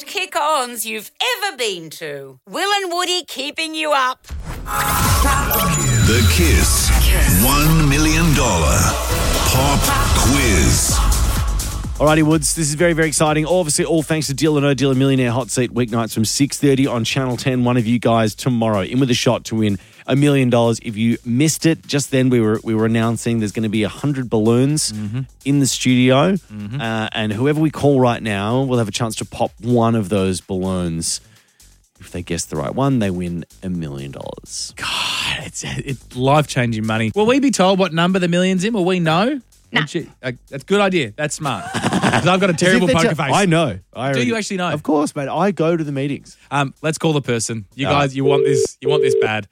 best kick-ons you've ever been to. Will and Woody keeping you up. The Kiss $1 million Pop Quiz. Alrighty, Woods, this is very, very exciting. Obviously, all thanks to Deal or No Deal, a Millionaire Hot Seat weeknights from 6:30 on Channel 10. One of you guys tomorrow in with a shot to win $1 million. If you missed it, just then we were announcing there's going to be 100 balloons in the studio. And whoever we call right now will have a chance to pop one of those balloons. If they guess the right one, they win $1 million. God, it's life-changing money. Will we be told what number the million's in? Will we know? No. That's a good idea. That's smart. Because I've got a terrible poker face. I know. Do you actually know? Of course, mate. I go to the meetings. Let's call the person. You guys, you want this bad.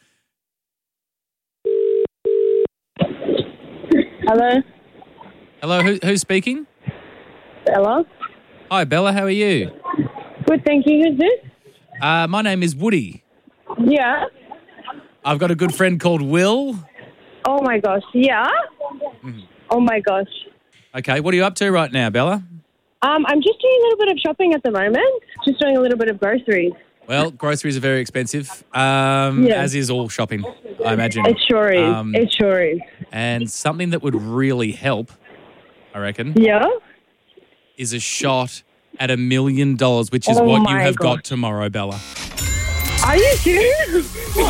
Hello? Hello, who's speaking? Bella? Hi, Bella. How are you? Good, thank you. Who's this? My name is Woody. Yeah? I've got a good friend called Will. Oh, my gosh. Yeah? Oh, my gosh. Okay, what are you up to right now, Bella? I'm just doing a little bit of shopping at the moment. Just doing a little bit of groceries. Well, groceries are very expensive, as is all shopping, I imagine. It sure is. It sure is. And something that would really help, I reckon, Yeah? is a shot at $1 million, which is what you have got tomorrow, Bella. Are you serious?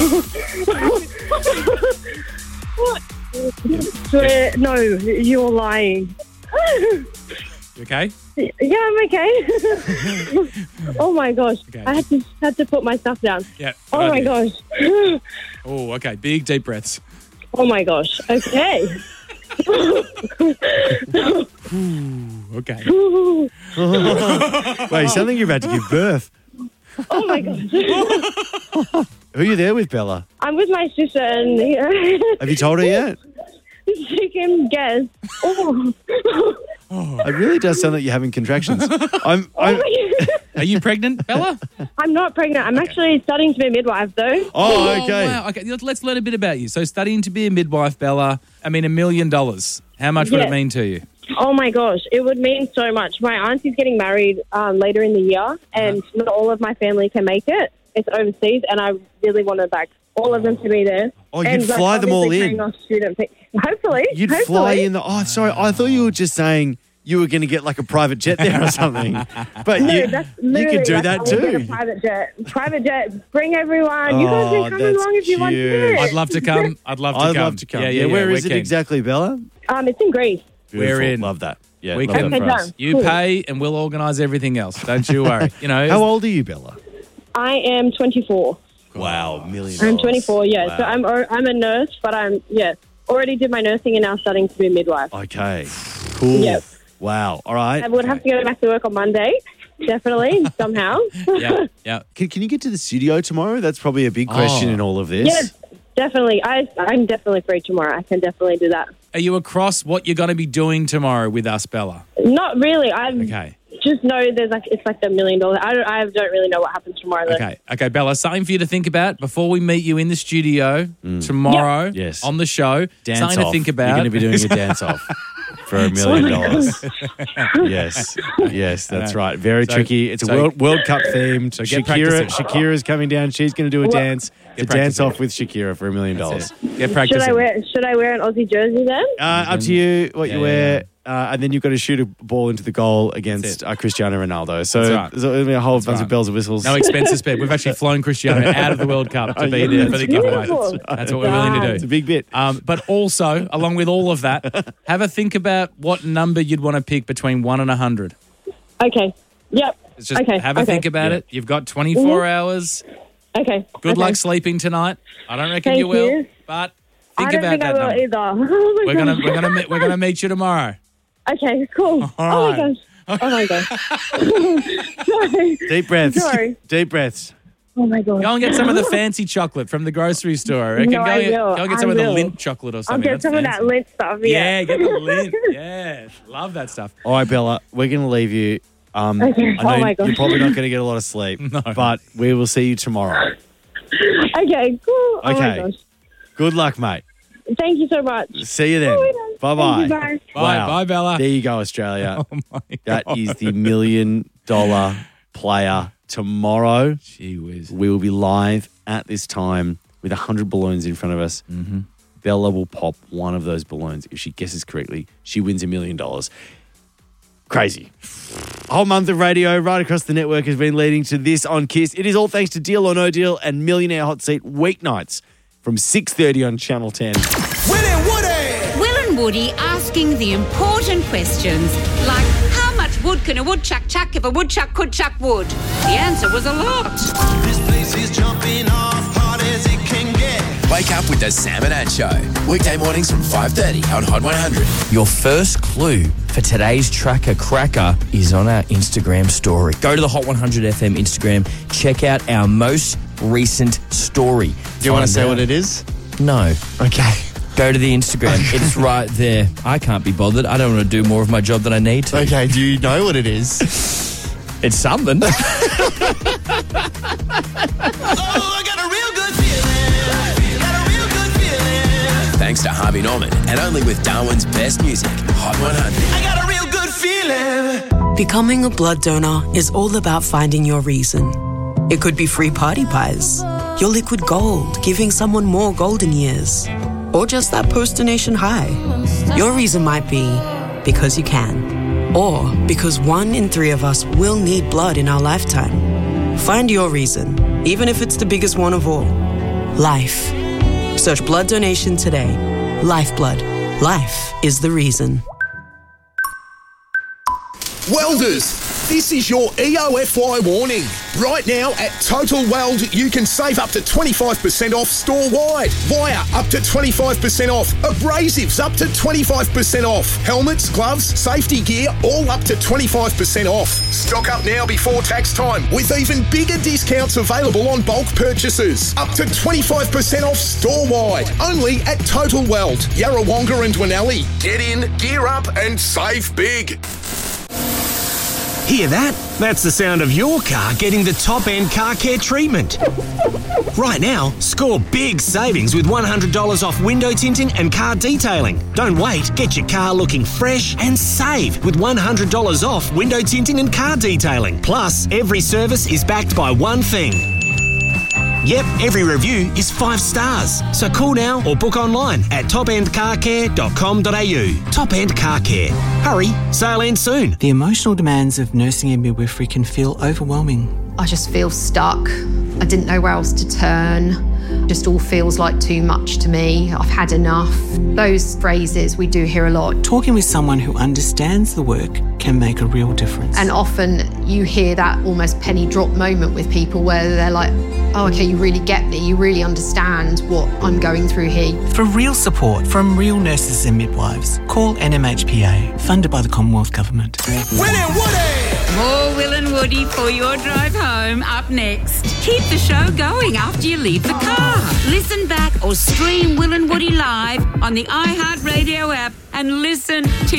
What? No, you're lying. You okay? Yeah, I'm okay. Oh, my gosh. Okay. I had to put my stuff down. Yeah. Oh, my gosh. Oh, okay. Big, deep breaths. Oh, my gosh. Okay. Okay. Wait, you sound like you're about to give birth. Oh, my gosh. Who are you there with, Bella? I'm with my sister and Have you told her yet? she can guess. Oh. It really does sound like you're having contractions. Are you pregnant, Bella? I'm not pregnant. I'm actually studying to be a midwife, though. Oh, okay. Wow. Okay, let's learn a bit about you. So studying to be a midwife, Bella, I mean, $1 million. How much would it mean to you? Oh, my gosh. It would mean so much. My auntie's getting married later in the year, and not all of my family can make it. It's overseas, and I really wanted, all of them to be there. Oh, you'd and, fly them all obviously in. paying off student fees. Hopefully. You'd fly in the... Oh, sorry. I thought you were just saying you were going to get like a private jet there or something. But No, you could do that I would get a too. private jet. Private jet. Bring everyone. You guys can come that's along if you want to do cute. it. I'd love to come. I'd love to come. Yeah, where is it exactly, Bella? It's in Greece. Beautiful. We're in. Love that. Yeah, We love can. that for Okay, us. done. You Cool. pay and we'll organise everything else. Don't you worry. How old are you, Bella? I am 24. Wow, $1 million. I'm 24, yeah. Wow. So I'm a nurse, but already did my nursing and now studying to be a midwife. Okay, cool. Yep. Wow, all right. I would have to go back to work on Monday, definitely, somehow. Yeah. Can you get to the studio tomorrow? That's probably a big question in all of this. Yes, definitely. I'm definitely free tomorrow. I can definitely do that. Are you across what you're going to be doing tomorrow with us, Bella? Not really. I Okay. just know it's like $1 million. I don't really know what happens tomorrow. Though. Okay, Bella, something for you to think about before we meet you in the studio tomorrow Yes. on the show. Dance something off. to think about. You're going to be doing a dance off for $1 million. Yes, that's right. Very tricky. It's a World Cup themed. So get practicing. Shakira's coming down. She's going to do a dance. A dance off with Shakira for $1 million. Get practicing. Should I wear an Aussie jersey then? Up to you what you Yeah, wear. And then you've got to shoot a ball into the goal against Cristiano Ronaldo. So That's right. there's going to be a whole bunch right. of bells and whistles. No expenses spared. We've actually flown Cristiano out of the World Cup to be there for the giveaway. beautiful. That's what we're willing to do. It's a big bit. But also, along with all of that, have a think about what number you'd want to pick between 1 and 100. Okay. Yep. It's just okay. have a think about it. You've got 24 hours. Okay. Good okay. luck sleeping tonight. I don't reckon Thank you will, you. but I think don't about think that I will number. either. Oh my We're gonna meet you tomorrow. Okay, cool. All Oh my right. gosh. Oh my gosh. Sorry. Deep breaths. Sorry. Deep breaths. Oh my gosh. Go and get some of the fancy chocolate from the grocery store. I reckon. No, I will. Go and get I some of the will. Lindt chocolate or I'll something. get That's some of that fancy. Lindt stuff. Yeah, get the Lindt. Yeah, love that stuff. All right, Bella, we're going to leave you. Okay. I know Oh my gosh. you're probably not going to get a lot of sleep, but we will see you tomorrow. Okay, cool. Oh my Okay. gosh. Good luck, mate. Thank you so much. See you then. Oh, Bye-bye. thank you, bye. Bye, bye, Bella. There you go, Australia. Oh my That God. is the $1 million player. Tomorrow, Gee whiz. we will be live at this time with 100 balloons in front of us. Mm-hmm. Bella will pop one of those balloons. If she guesses correctly, she wins $1 million. Crazy. A whole month of radio right across the network has been leading to this on KISS. It is all thanks to Deal or No Deal and Millionaire Hot Seat weeknights from 6:30 on Channel 10. Will and Woody asking the important questions like how much wood can a woodchuck chuck if a woodchuck could chuck wood? The answer was a lot. This place is jumping off hard as it can get. Wake up with the Sam and Ad Show. Weekday mornings from 5:30 on Hot 100. Your first clue for today's Tracker Cracker is on our Instagram story. Go to the Hot 100 FM Instagram. Check out our most recent story. Do you want to say what it is? No. Okay. Go to the Instagram. It's right there. I can't be bothered. I don't want to do more of my job than I need to. Okay, do you know what it is? It's something. Oh, I got a real good feeling. Got a real good feeling. Thanks to Harvey Norman and only with Darwin's best music, Hot 100. I got a real good feeling. Becoming a blood donor is all about finding your reason. It could be free party pies, your liquid gold, giving someone more golden years, or just that post-donation high. Your reason might be because you can, or because 1 in 3 of us will need blood in our lifetime. Find your reason, even if it's the biggest one of all. Life. Search blood donation today. Lifeblood. Life is the reason. Welders, this is your EOFY warning. Right now at Total Weld, you can save up to 25% off store-wide. Wire up to 25% off. Abrasives up to 25% off. Helmets, gloves, safety gear, all up to 25% off. Stock up now before tax time with even bigger discounts available on bulk purchases. Up to 25% off store-wide. Only at Total Weld, Yarrawonga and Winnelli. Get in, gear up and save big. Hear that? That's the sound of your car getting the top-end car care treatment. Right now, score big savings with $100 off window tinting and car detailing. Don't wait. Get your car looking fresh and save with $100 off window tinting and car detailing. Plus, every service is backed by one thing. Yep, every review is 5 stars. So call now or book online at topendcarcare.com.au. Top End Car Care. Hurry, sale ends soon. The emotional demands of nursing and midwifery can feel overwhelming. I just feel stuck. I didn't know where else to turn. Just all feels like too much to me. I've had enough. Those phrases we do hear a lot. Talking with someone who understands the work can make a real difference. And often you hear that almost penny drop moment with people where they're like, oh, okay, you really get me. You really understand what I'm going through here. For real support from real nurses and midwives, call NMHPA, funded by the Commonwealth Government. Winning Woody! More Will and Woody for your drive home up next. Keep the show going after you leave the car. Listen back or stream Will and Woody live on the iHeartRadio app and listen to